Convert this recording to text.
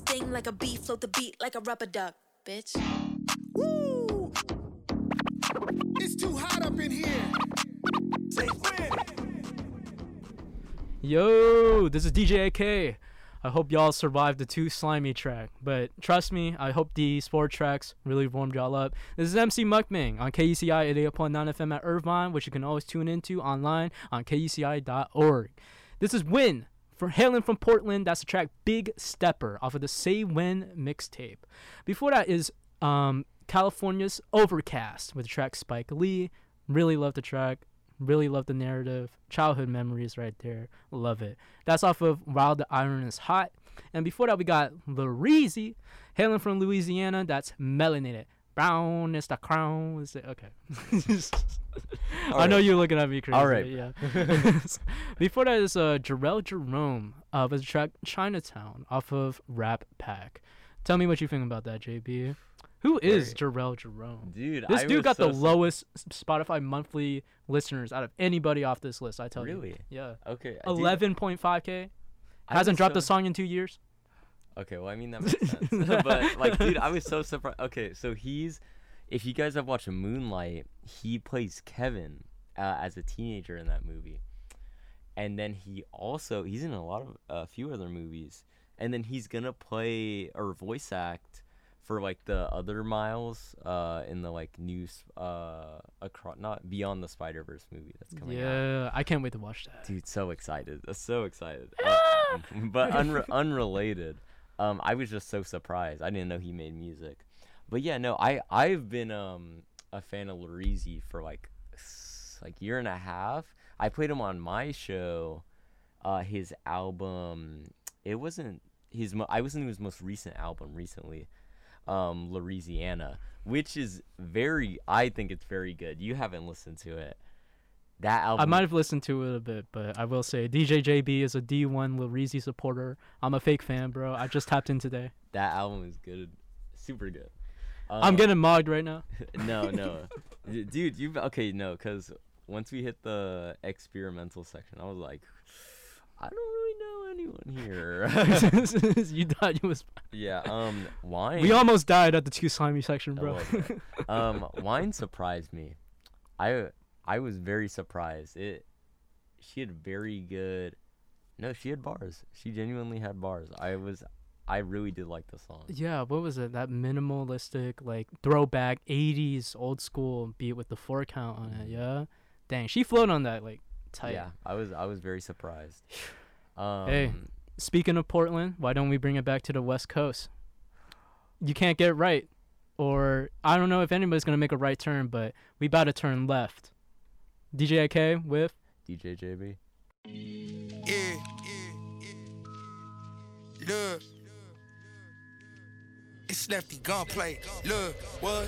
thing like a bee, float the beat like a rubber duck, bitch. Woo! It's too hot up in here. Say when. Yo, this is DJ AK. I hope y'all survived the Too Slimy track, but trust me, I hope these 4 tracks really warmed y'all up. This is MC Mukbang on KUCI 88.9 FM at Irvine, which you can always tune into online on KUCI.org. This is Win, hailing from Portland. That's the track Big Stepper off of the Say When mixtape. Before that is California's Overcast with the track Spike Lee. Really love the track. Really love the narrative. Childhood memories right there. Love it. That's off of While the Iron is Hot. And before that, we got Lil Reezy, hailing from Louisiana. That's Melanated. Brown is the crown. Is it? Okay. I know you're looking at me crazy. All right. Yeah. Before that is Jarrell Jerome with the track Chinatown off of Rap Pack. Tell me what you think about that, JB. Who is Jarrell Jerome? Dude, this dude got the lowest Spotify monthly listeners out of anybody off this list, I tell you. Really? Yeah. Okay. 11.5K. Hasn't dropped a song in 2 years. Okay, well, I mean, that makes sense. But, like, dude, I was so surprised. Okay, so if you guys have watched Moonlight, he plays Kevin as a teenager in that movie. And then he's in a few other movies. And then he's going to play or voice act for like the other Miles in the like new not Beyond the Spider-Verse movie that's coming out. Yeah, I can't wait to watch that. Dude, so excited. So excited. But unrelated. I was just so surprised. I didn't know he made music. But yeah, no, I've been a fan of Lil Reezy for like year and a half. I played him on my show. His album, I was in his most recent album recently. Louisiana, which is I think it's very good. You haven't listened to it. That album, I might have listened to it a bit, but I will say DJ JB is a D1 Lil Reezy supporter. I'm a fake fan, bro. I just tapped in today. That album is good, super good. I'm getting mogged right now. No, dude, because once we hit the experimental section, I was like, I don't really know anyone here. You thought you was. Yeah. Wine. We almost died at the Too Slimy section, bro. Wine surprised me. I was very surprised. She had very good. No, she had bars. She genuinely had bars. I really did like the song. Yeah. What was it? That minimalistic, like throwback '80s old school beat with the 4 count on it. Yeah. Dang, she flowed on that like. Tight. Yeah, I was very surprised. Hey, speaking of Portland, why don't we bring it back to the West Coast? You can't get right, or I don't know if anybody's gonna make a right turn, but we about to turn left. DJ AK with DJ JB. Yeah. Look, it's Lefty Gunplay. Look, what?